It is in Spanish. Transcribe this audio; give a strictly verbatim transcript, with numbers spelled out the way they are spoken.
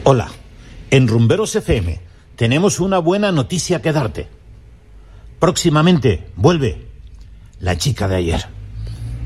Hola, en Rumberos F M tenemos una buena noticia que darte. Próximamente vuelve la chica de ayer.